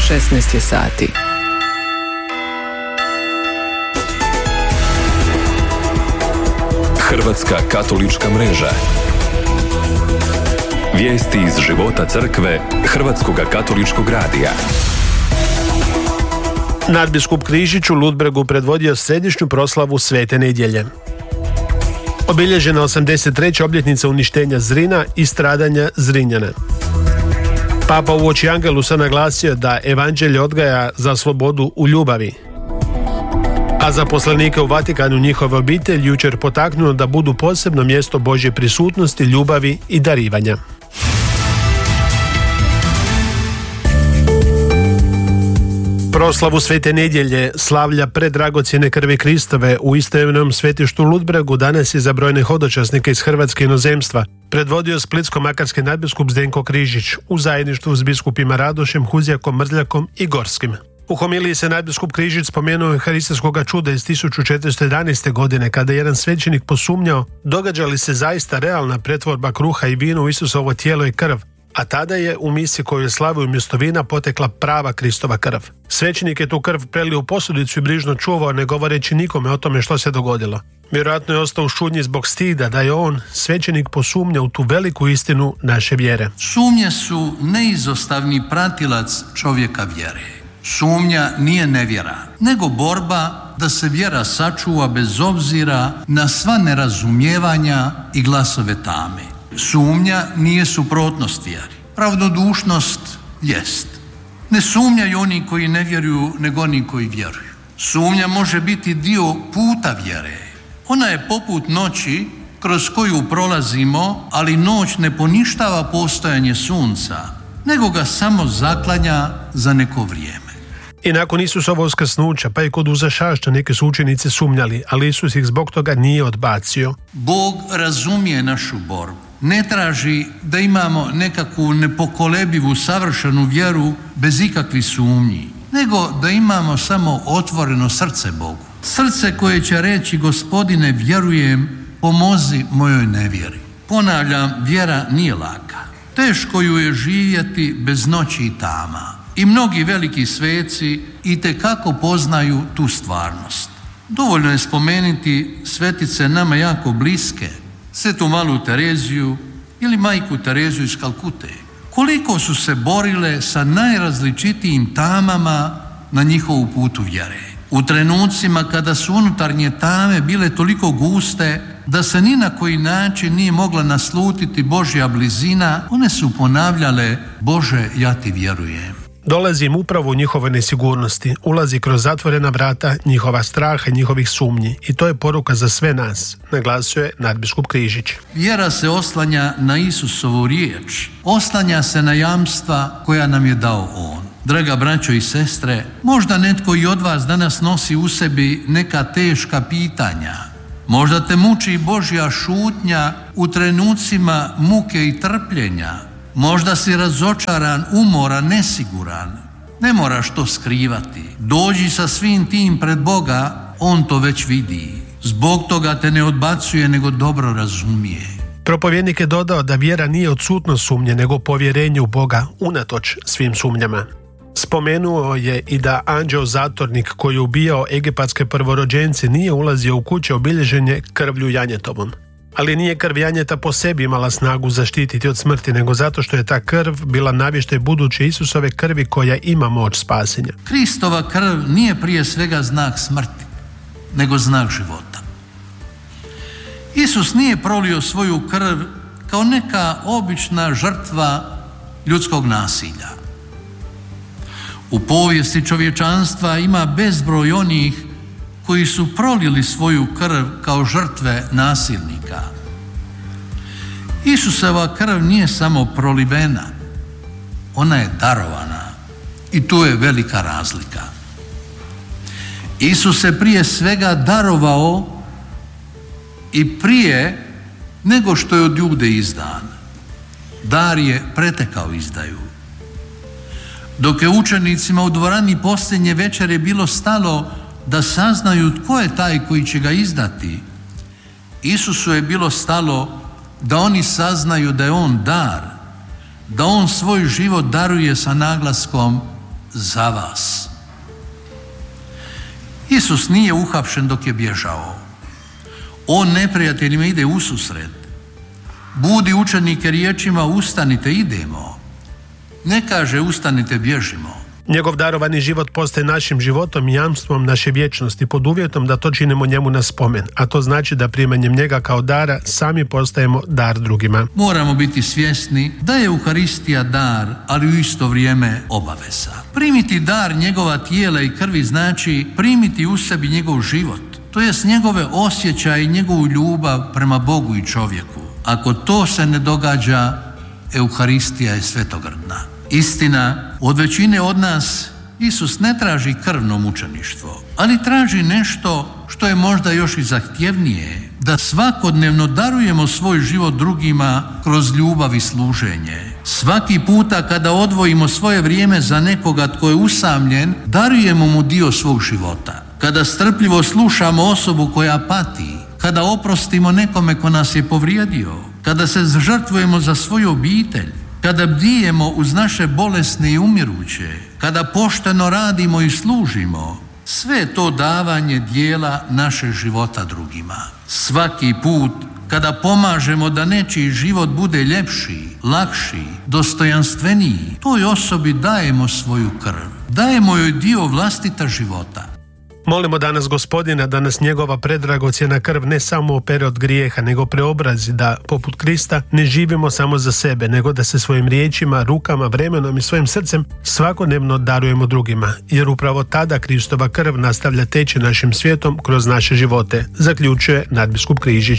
16 je sati. Hrvatska katolička mreža. Vijesti iz života crkve Hrvatskog katoličkog radija. Nadbiskup Križić u Ludbregu predvodio središnju proslavu Svete nedjelje. Obilježena 83. obljetnica uništenja Zrina i stradanja Zrinjana. Papa uoči Angelusa naglasio da evanđelje odgaja za slobodu u ljubavi. A zaposlenike u Vatikanu njihove obitelji jučer potaknuo da budu posebno mjesto Božje prisutnosti, ljubavi i darivanja. Proslavu Svete nedjelje, slavlja predragocjene krvi Kristove u istoimenom svetištu Ludbregu danas je za brojne hodočasnike iz Hrvatske i inozemstva predvodio splitsko-makarski nadbiskup Zdenko Križić u zajedništvu s biskupima Radošem, Huzjakom, Mrzljakom i Gorskim. U homiliji se nadbiskup Križić spomenuo euharistijskoga čuda iz 1411. godine kada je jedan svećenik posumnjao događa li se zaista realna pretvorba kruha i vina u Isusovo tijelo i krv, a tada je u misi koju je slavio umjesto vina potekla prava Kristova krv. Svećenik je tu krv prelio u posudicu i brižno čuvao, ne govoreći nikome o tome što se dogodilo. Vjerojatno je ostao u šutnji zbog stida da je on, svećenik, posumnjao u tu veliku istinu naše vjere. Sumnje su neizostavni pratilac čovjeka vjere. Sumnja nije nevjera, nego borba da se vjera sačuva bez obzira na sva nerazumijevanja i glasove tame. Sumnja nije suprotnost vjeri. Pravdodušnost jest. Ne sumnjaju oni koji ne vjeruju, nego oni koji vjeruju. Sumnja može biti dio puta vjere. Ona je poput noći kroz koju prolazimo, ali noć ne poništava postojanje sunca, nego ga samo zaklanja za neko vrijeme. I nakon Isusova uskrsnuća, pa i kod uzašašća neki su učenici sumnjali, ali Isus ih zbog toga nije odbacio. Bog razumije našu borbu. Ne traži da imamo nekakvu nepokolebivu, savršenu vjeru bez ikakvih sumnji, nego da imamo samo otvoreno srce Bogu. Srce koje će reći: Gospodine, vjerujem, pomozi mojoj nevjeri. Ponavljam, vjera nije laka. Teško ju je živjeti bez noći i tama. I mnogi veliki sveci itekako poznaju tu stvarnost. Dovoljno je spomenuti svetice nama jako bliske, Svetu Malu Tereziju ili Majku Tereziju iz Kalkute. Koliko su se borile sa najrazličitijim tamama na njihovu putu vjere. U trenucima kada su unutarnje tame bile toliko guste da se ni na koji način nije mogla naslutiti Božja blizina, one su ponavljale: Bože, ja ti vjerujem. Dolazi im upravo u njihove nesigurnosti, ulazi kroz zatvorena vrata njihova straha i njihovih sumnji. I to je poruka za sve nas, naglasio je nadbiskup Križić. Vjera se oslanja na Isusovu riječ, oslanja se na jamstva koja nam je dao On. Draga braćo i sestre, možda netko i od vas danas nosi u sebi neka teška pitanja. Možda te muči Božja šutnja u trenucima muke i trpljenja. Možda si razočaran, umoran, nesiguran. Ne moraš to skrivati. Dođi sa svim tim pred Boga, On to već vidi. Zbog toga te ne odbacuje, nego dobro razumije. Propovjednik je dodao da vjera nije odsutnost sumnje, nego povjerenje u Boga unatoč svim sumnjama. Spomenuo je i da anđeo zatornik koji je ubijao egipatske prvorođence nije ulazio u kuće obilježenje krvlju janjetovom. Ali nije krv janjeta po sebi imala snagu zaštititi od smrti, nego zato što je ta krv bila navještaj buduće Isusove krvi koja ima moć spasenja. Kristova krv nije prije svega znak smrti, nego znak života. Isus nije prolio svoju krv kao neka obična žrtva ljudskog nasilja. U povijesti čovječanstva ima bezbroj onih koji su prolili svoju krv kao žrtve nasilnika. Isusova krv nije samo prolivena, ona je darovana i tu je velika razlika. Isus se prije svega darovao i prije nego što je od ljude izdan. Dar je pretekao izdaju. Dok je učenicima u dvorani posljednje večere bilo stalo da saznaju tko je taj koji će ga izdati, Isusu je bilo stalo da oni saznaju da je on dar, da on svoj život daruje sa naglaskom za vas. Isus nije uhapšen dok je bježao. On neprijateljima ide ususret. Budi učenike riječima ustanite, idemo. Ne kaže ustanite, bježimo. Njegov darovani život postaje našim životom i jamstvom naše vječnosti pod uvjetom da to činimo njemu na spomen, a to znači da primanjem njega kao dara sami postajemo dar drugima. Moramo biti svjesni da je Euharistija dar, ali u isto vrijeme obaveza. Primiti dar njegova tijela i krvi znači primiti u sebi njegov život, to jest njegove osjećaje i njegovu ljubav prema Bogu i čovjeku. Ako to se ne događa, Euharistija je svetogrdna. Istina, od većine od nas Isus ne traži krvno mučeništvo, ali traži nešto što je možda još i zahtjevnije, da svakodnevno darujemo svoj život drugima kroz ljubav i služenje. Svaki puta kada odvojimo svoje vrijeme za nekoga tko je usamljen, darujemo mu dio svog života. Kada strpljivo slušamo osobu koja pati, kada oprostimo nekome ko nas je povrijedio, kada se žrtvujemo za svoju obitelj, kada bdijemo uz naše bolesne i umiruće, kada pošteno radimo i služimo, sve to davanje dijela naše života drugima. Svaki put kada pomažemo da nečiji život bude ljepši, lakši, dostojanstveniji, toj osobi dajemo svoju krv, dajemo joj dio vlastita života. Molimo danas Gospodina da nas njegova predragocjena krv ne samo opere od grijeha, nego preobrazi da, poput Krista, ne živimo samo za sebe, nego da se svojim riječima, rukama, vremenom i svojim srcem svakodnevno darujemo drugima, jer upravo tada Kristova krv nastavlja teći našim svijetom kroz naše živote, zaključuje nadbiskup Križić.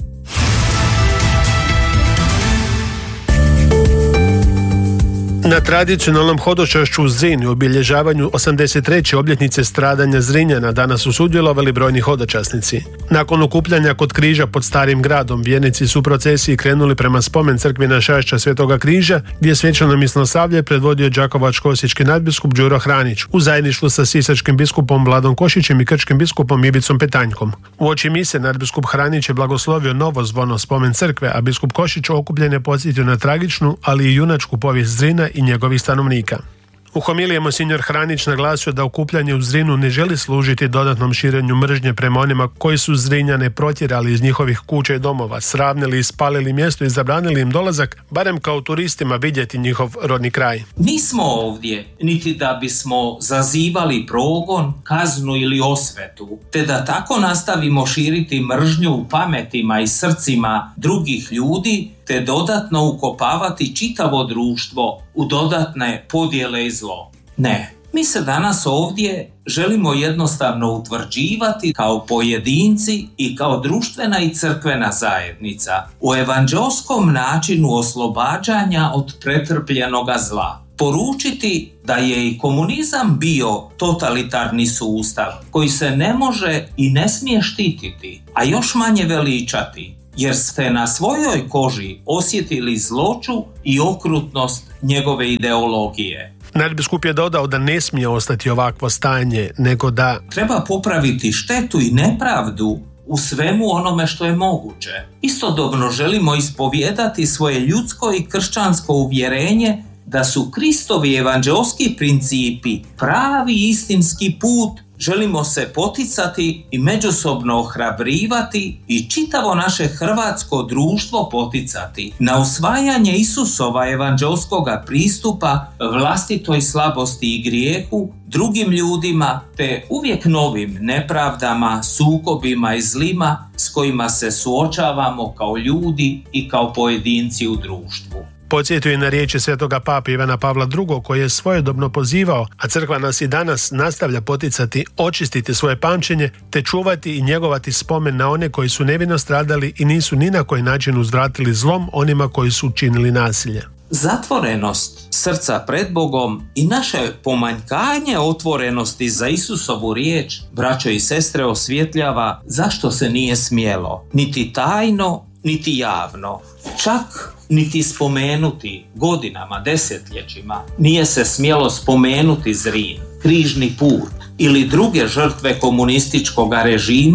Na tradicionalnom hodočašću u Zrini u obilježavanju 83. obljetnice stradanja Zrinjana danas su sudjelovali brojni hodočasnici. Nakon okupljanja kod križa pod Starim gradom, vjernici su u procesiji krenuli prema spomen crkvi Našašća Svetoga križa, gdje je svečano misnoslavlje predvodio đakovačko-osječki nadbiskup Đuro Hranić u zajedništvu sa sisačkim biskupom Vladom Košićem i krčkim biskupom Ivicom Petanjkom. Uoči mise nadbiskup Hranić je blagoslovio novo zvono spomen crkve, a biskup Košić okupljene podsjetio na tragičnu, ali i junačku povijest Zrina i njegovih stanovnika. U homiliji monsignor Hranić naglasio da okupljanje u Zrinu ne želi služiti dodatnom širenju mržnje prema onima koji su Zrinjane protjerali iz njihovih kuća i domova, sravnili i spalili mjesto i zabranili im dolazak, barem kao turistima vidjeti njihov rodni kraj. Nismo ovdje niti da bismo zazivali progon, kaznu ili osvetu, te da tako nastavimo širiti mržnju u pametima i srcima drugih ljudi, te dodatno ukopavati čitavo društvo u dodatne podjele i zlo. Ne, mi se danas ovdje želimo jednostavno utvrđivati kao pojedinci i kao društvena i crkvena zajednica u evanđelskom načinu oslobađanja od pretrpljenoga zla. Poručiti da je i komunizam bio totalitarni sustav koji se ne može i ne smije štititi, a još manje veličati, jer ste na svojoj koži osjetili zloću i okrutnost njegove ideologije. Nadbiskup je dodao da ne smije ostati ovakvo stanje, nego da treba popraviti štetu i nepravdu u svemu onome što je moguće. Istodobno želimo ispovijedati svoje ljudsko i kršćansko uvjerenje da su Kristovi evanđelski principi pravi istinski put. Želimo se poticati i međusobno ohrabrivati i čitavo naše hrvatsko društvo poticati na usvajanje Isusova evanđelskoga pristupa vlastitoj slabosti i grijehu, drugim ljudima, te uvijek novim nepravdama, sukobima i zlima s kojima se suočavamo kao ljudi i kao pojedinci u društvu. Podsjetio je na riječi svetoga pape Ivana Pavla II koji je svojedobno pozivao, a crkva nas i danas nastavlja poticati, očistiti svoje pamćenje te čuvati i njegovati spomen na one koji su nevino stradali i nisu ni na koji način uzvratili zlom onima koji su činili nasilje. Zatvorenost srca pred Bogom i naše pomanjkanje otvorenosti za Isusovu riječ, braćo i sestre, osvjetljava zašto se nije smjelo, niti tajno, niti javno, čak niti spomenuti godinama, desetljećima. Nije se smjelo spomenuti Zrin, križni put ili druge žrtve komunističkog režima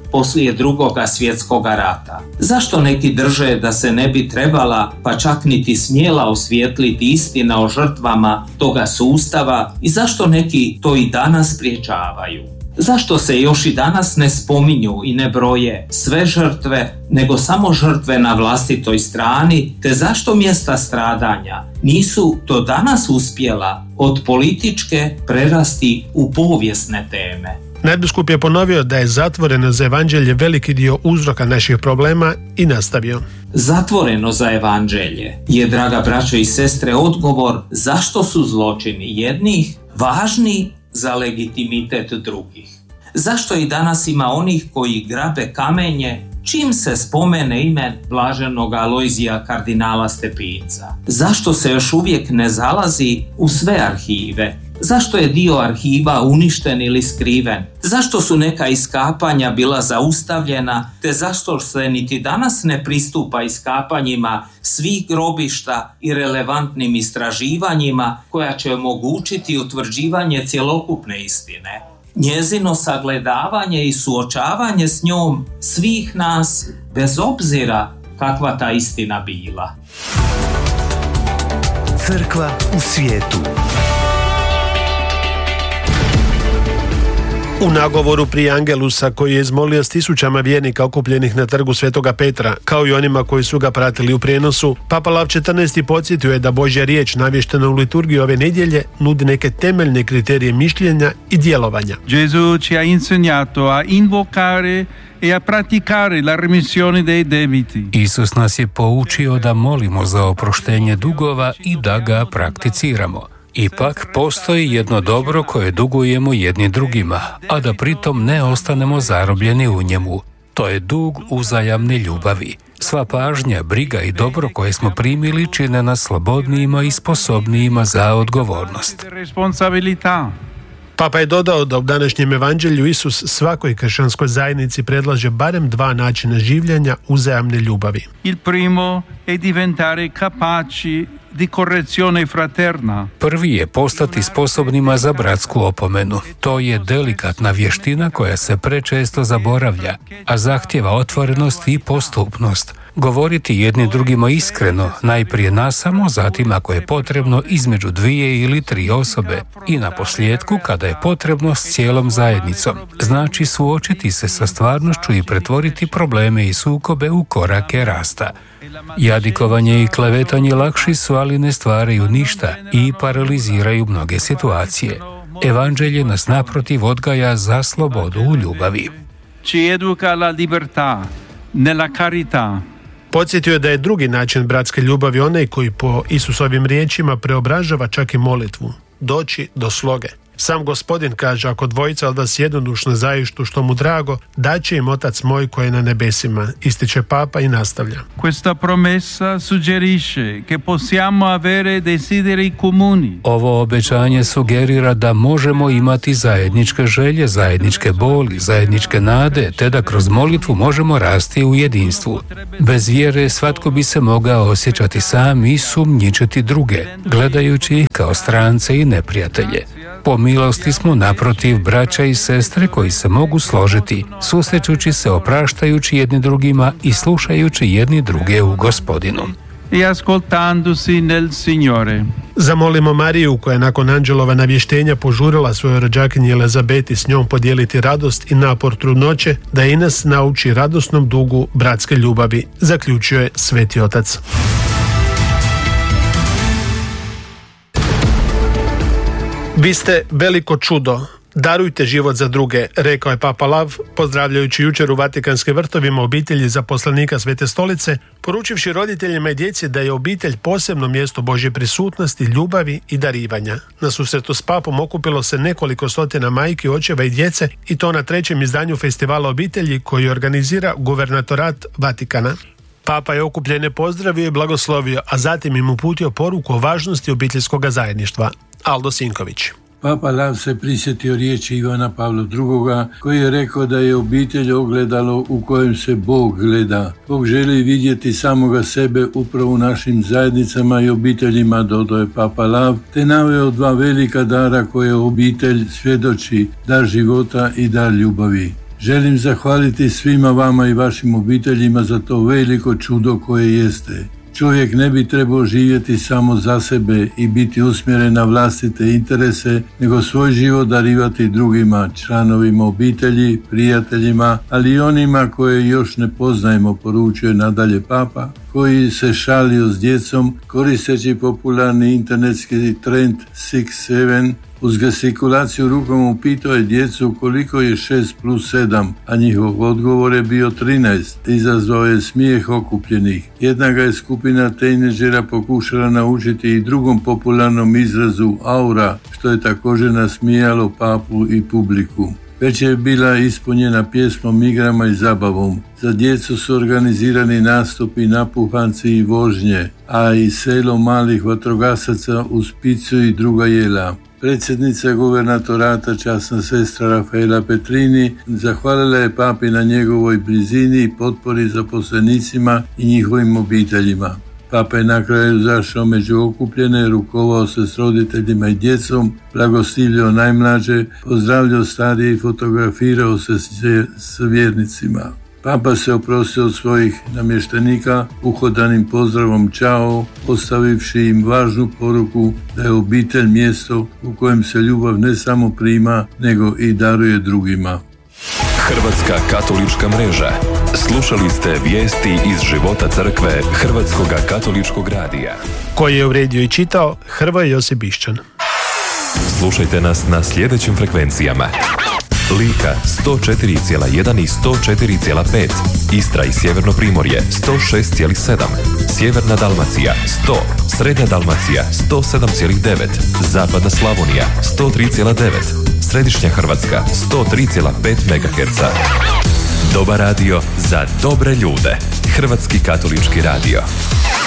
poslije Drugoga svjetskog rata? Zašto neki drže da se ne bi trebala, pa čak niti smjela osvijetliti istina o žrtvama toga sustava i zašto neki to i danas spriječavaju? Zašto se još i danas ne spominju i ne broje sve žrtve, nego samo žrtve na vlastitoj strani, te zašto mjesta stradanja nisu do danas uspjela od političke prerasti u povijesne teme? Nadbiskup je ponovio da je zatvoreno za evanđelje veliki dio uzroka naših problema i nastavio. Zatvoreno za evanđelje je, draga braćo i sestre, odgovor zašto su zločini jednih važni za legitimitet drugih. Zašto i danas ima onih koji grabe kamenje čim se spomene ime blaženog Alojzija kardinala Stepinca? Zašto se još uvijek ne zalazi u sve arhive? Zašto je dio arhiva uništen ili skriven? Zašto su neka iskapanja bila zaustavljena, te zašto se niti danas ne pristupa iskapanjima svih grobišta i relevantnim istraživanjima koja će omogućiti utvrđivanje cjelokupne istine? Njezino sagledavanje i suočavanje s njom svih nas, bez obzira kakva ta istina bila. Crkva u svijetu. U nagovoru prije Angelusa koji je izmolio s tisućama vjernika okupljenih na trgu Svetoga Petra, kao i onima koji su ga pratili u prijenosu, Papa Lav XIV podsjetio je da Božja riječ navještena u liturgiji ove nedjelje nudi neke temeljne kriterije mišljenja i djelovanja. Gesù ci ha insegnato a invocare e a praticare la remissione dei debiti. Isus nas je poučio da molimo za oproštenje dugova i da ga prakticiramo. Ipak postoji jedno dobro koje dugujemo jedni drugima, a da pritom ne ostanemo zarobljeni u njemu. To je dug uzajamne ljubavi. Sva pažnja, briga i dobro koje smo primili čine nas slobodnijima i sposobnijima za odgovornost. Papa je dodao da u današnjem evanđelju Isus svakoj kršćanskoj zajednici predlaže barem 2 načina življenja uzajamne ljubavi. Il primo è diventare capaci di correzione fraterna. Prvi je postati sposobnima za bratsku opomenu. To je delikatna vještina koja se prečesto zaboravlja, a zahtjeva otvorenost i postupnost. Govoriti jedni drugima iskreno, najprije nasamo, zatim ako je potrebno između 2 ili 3 osobe i na posljedku kada je potrebno s cijelom zajednicom. Znači suočiti se sa stvarnošću i pretvoriti probleme i sukobe u korake rasta. Jadikovanje i klevetanje lakši su, ali ne stvaraju ništa i paraliziraju mnoge situacije. Evanđelje nas naprotiv odgaja za slobodu u ljubavi. Ci educa la libertà nella carità. Podsjetio je da je drugi način bratske ljubavi onaj koji po Isusovim riječima preobražava čak i molitvu, doći do sloge. Sam Gospodin kaže, ako dvojica od vas jednodušno zaištu što mu drago, daće im Otac moj koji je na nebesima, ističe Papa i nastavlja. Questa promessa suggerisce che possiamo avere desideri comuni. Ovo obećanje sugerira da možemo imati zajedničke želje, zajedničke boli, zajedničke nade, te da kroz molitvu možemo rasti u jedinstvu. Bez vjere svatko bi se mogao osjećati sam i sumnjičiti druge, gledajući ih kao strance i neprijatelje. Po milosti smo naprotiv braća i sestre koji se mogu složiti, susrećući se, opraštajući jedni drugima i slušajući jedni druge u Gospodinu. I ascoltandosi nel Signore. Zamolimo Mariju koja je nakon anđelova navještenja požurila svojoj rođakinji Elizabeti s njom podijeliti radost i napor trudnoće, da i nas nauči radosnom dugu bratske ljubavi, zaključio je Sveti Otac. Vi ste veliko čudo, darujte život za druge, rekao je Papa Lav, pozdravljajući jučer u Vatikanskim vrtovima obitelji zaposlenika Svete Stolice, poručivši roditeljima i djeci da je obitelj posebno mjesto Božje prisutnosti, ljubavi i darivanja. Na susretu s Papom okupilo se nekoliko stotina majki, očeva i djece, i to na 3. izdanju Festivala obitelji koji organizira Guvernatorat Vatikana. Papa je okupljene pozdravio i blagoslovio, a zatim im uputio poruku o važnosti obiteljskog zajedništva. Aldo Sinković. Papa Lav se prisjetio riječi Ivana Pavla II. Koji je rekao da je obitelj ogledalo u kojem se Bog gleda. Bog želi vidjeti samoga sebe upravo u našim zajednicama i obiteljima, dodao je Papa Lav, te naveo 2 velika dara koje obitelj svjedoči, dar života i dar ljubavi. Želim zahvaliti svima vama i vašim obiteljima za to veliko čudo koje jeste. Čovjek ne bi trebao živjeti samo za sebe i biti usmjeren na vlastite interese, nego svoj život darivati drugima, članovima obitelji, prijateljima, ali i onima koje još ne poznajemo, poručuje nadalje Papa, koji se šalio s djecom koristeći popularni internetski trend 6-7. Uz gestikulaciju rukom upitao je djecu koliko je 6+7, a njihov odgovor je bio 13. Izazvao je smijeh okupljenih. Jedna ga je skupina tejneđera pokušala naučiti i drugom popularnom izrazu aura, što je također nasmijalo Papu i publiku. Već je bila ispunjena pjesmom, igrama i zabavom. Za djecu su organizirani nastupi, napuhanci i vožnje, a i selo malih vatrogasaca uz picu i druga jela. Predsjednica guvernatorata, časna sestra Rafaela Petrini, zahvalila je Papi na njegovoj blizini i potpori zaposlenicima i njihovim obiteljima. Papa je na kraju zašao među okupljene, rukovao se s roditeljima i djecom, blagoslivljao najmlađe, pozdravljao starije i fotografirao se s vjernicima. Papa se oprostio od svojih namještenika uhodanim pozdravom čao, ostavivši im važnu poruku da je obitelj mjesto u kojem se ljubav ne samo prima, nego i daruje drugima. Hrvatska katolička mreža. Slušali ste vijesti iz života crkve Hrvatskog katoličkog radija. Koji je uredio i čitao Hrvoje Josip Bišćan. Slušajte nas na sljedećim frekvencijama: Lika 104,1 i 104,5, Istra i Sjeverno Primorje 106,7, Sjeverna Dalmacija 100, Srednja Dalmacija 107,9, Zapadna Slavonija 103,9, Središnja Hrvatska 103,5 MHz. Dobar radio za dobre ljude. Hrvatski katolički radio.